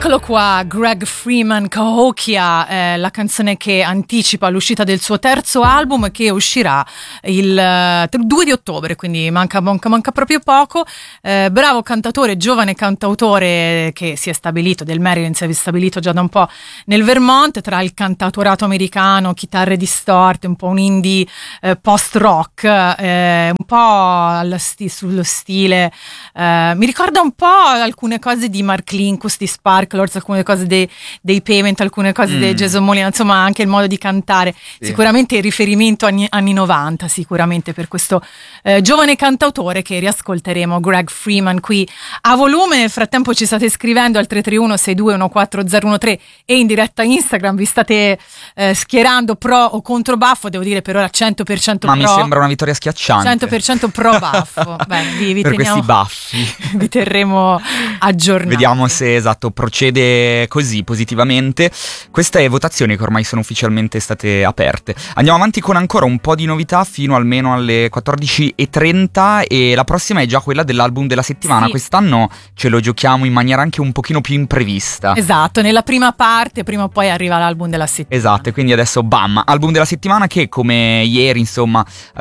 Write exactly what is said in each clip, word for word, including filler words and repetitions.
Eccolo qua, Greg Freeman, Cahokia, eh, la canzone che anticipa l'uscita del suo terzo album che uscirà il due di ottobre, quindi manca, manca, manca proprio poco. Eh, bravo cantatore, giovane cantautore che si è stabilito, del Maryland si è stabilito già da un po' nel Vermont, tra il cantautorato americano, chitarre distorte, un po' un indie eh, post-rock, eh, un po' allo sti- sullo stile, eh, mi ricorda un po' alcune cose di Mark Linkous, di Sparklers, alcune cose dei, dei Pavement, alcune cose mm. dei Jason Molina, insomma anche il modo di cantare, sì. Sicuramente il riferimento anni, anni novanta, sicuramente per questo eh, giovane cantautore che riascolteremo, Greg Freeman, qui a volume. Nel frattempo ci state scrivendo al tre tre uno sei due uno quattro zero uno tre e in diretta Instagram vi state eh, schierando pro o contro Baffo. Devo dire per ora cento per cento ma pro, mi sembra una vittoria schiacciante, cento per cento pro Baffo. Beh, vi, vi per teniamo, questi baffi vi terremo aggiornati. Vediamo se esatto procede così positivamente queste votazioni che ormai sono ufficialmente state aperte. Andiamo avanti con ancora un po' di novità fino almeno alle quattordici e trenta e la prossima è già quella dell'album della settimana. Sì. Quest'anno ce lo giochiamo in maniera anche un pochino più imprevista. Esatto, nella prima parte prima o poi arriva l'album della settimana. Esatto, e quindi adesso bam, album della settimana che come ieri insomma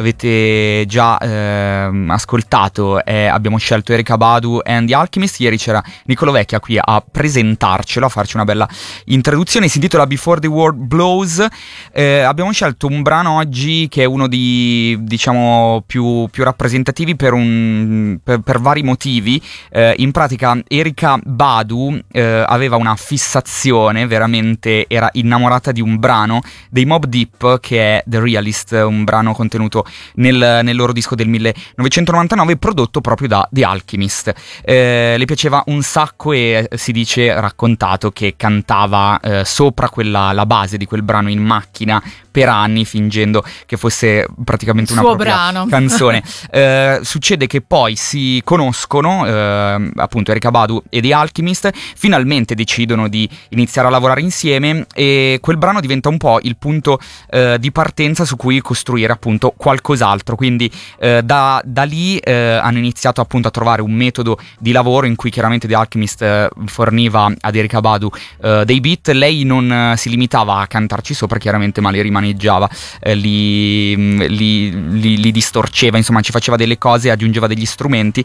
avete già eh, ascoltato, eh, abbiamo scelto Erykah Badu and The Alchemist. Ieri c'era Niccolò Vecchia qui a presentarcelo, a farci una bella introduzione. Si intitola Before the World Blows. Eh, abbiamo scelto un brano oggi che è uno di, diciamo, più, più rappresentativi per, un, per, per vari motivi. Eh, in pratica Erykah Badu eh, aveva una fissazione, veramente era innamorata di un brano dei Mobb Deep che è The Realist, un brano contenuto nel, nel loro disco del millenovecentonovantanove prodotto proprio da The Alchemist. Eh, le piaceva un sacco e si dice, raccontato, che cantava eh, sopra quella, la base di quel brano in macchina per anni fingendo che fosse praticamente una suo propria brano. canzone. Eh, succede che poi si conoscono, eh, appunto Erykah Badu e The Alchemist, finalmente decidono di iniziare a lavorare insieme e quel brano diventa un po' il punto eh, di partenza su cui costruire appunto qualcos'altro. Quindi eh, da, da lì eh, hanno iniziato appunto a trovare un metodo di lavoro in cui chiaramente The Alchemist eh, forniva ad Erykah Badu eh, dei beat, lei non eh, si limitava a cantarci sopra chiaramente, ma li rimaneggiava, eh, li, li, li, li distorceva, insomma ci faceva delle cose, aggiungeva degli strumenti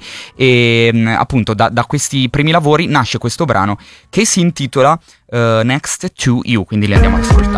e mh, appunto da, da questi primi lavori nasce questo brano che si intitola uh, Next to You, quindi li andiamo ad ascoltare.